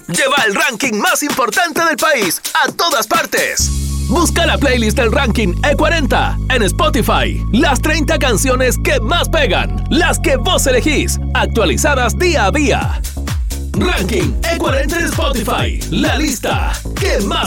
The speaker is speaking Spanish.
lleva el ranking más importante del país a todas partes. Busca la playlist del ranking E40 en Spotify. Las 30 canciones que más pegan, las que vos elegís, actualizadas día a día. Ranking E40 en Spotify, la lista que más